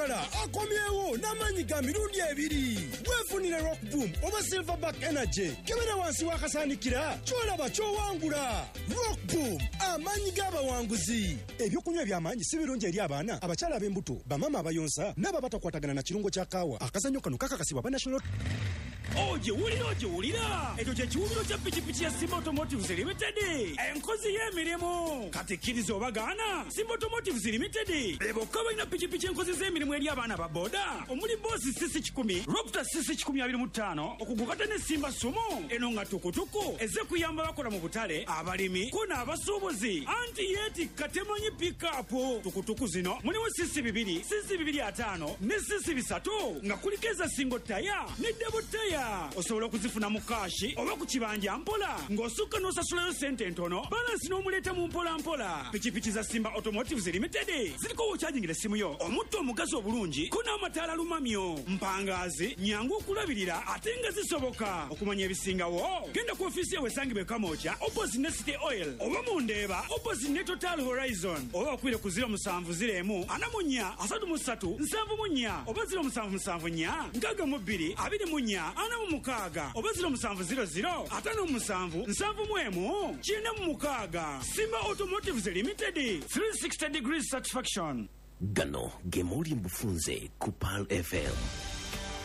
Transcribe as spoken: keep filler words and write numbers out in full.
akomyewo n'amanyi ga mirundi ebiri. Weefunire Rock Boom oba Silverback Energy. Kebera wansi wakasanikira kyolaba kyowangula. Rock Boom amanyi g'abawanguzi. Ebyokunywa by'amaanyi si birungi eri abaana, abakyala ab'embuto, bamama abayonsa n'ababatakwatagana na kirungo kya kaawa. Akazannyo kano kakakasibwa ba National. Oje wulira oje wulira ekyo kye kiwumiro kya pikipiki ya Simba Automotives Limited, enkozi y'emirimu kati kkiriza obagaana. Simba Automotives Limited bebokka balina pikipiki enkozi z'emirimu eri abaana ba boda omuli boosi sisi kikumi, Raptor sisi kikumi abiri mu ttaano, okugukata ne Simba Sumo. Eno nga tukutuku ezze kuyamba bakola mu butale, abalimi kuna abasuubuzi anti yeetikka temanyi pikapu. Tukutuku zino mulimu sisi bibiri, sisi bibiri ataano ne sisi bisatu nga kuliko eza singo taya ne debo taya. Osobola okuzifuna mu kashi oba ku kibanja mpola ng'osukka n'osasulayo sente ntono, balansi n'omuleeta mu mpola mpola. Pikipiki za Simba Automotives Limited ziriko wokyajingira essimu yo, omutto omugazi obulungi ko n'amataala lumamyo, mpangaazi nyangu okulabirira ate nga zisoboka. Okumanya ebisingawo genda ku ofiisi yawe esangibwa e Kamooja opposite ne City Oil, oba mu Ndeeba opposite ne Total Horizon, oba okwire ku ziro musanvu ziro emu ana mu nnya asatu mu ssatu nsanvu mu nnya oba ziro musanvu musanvu nnya nkaaga mu bbiri abiri mu nnya ana mu mukaaga oba ziro musanvu ziro ziro ataano mu musanvu nsanvu mu emu kyenda mu mukaaga. Simba Automotives Limited, three sixty degrees satisfaction. Gano gemuli mbufunze ku Pearl F M.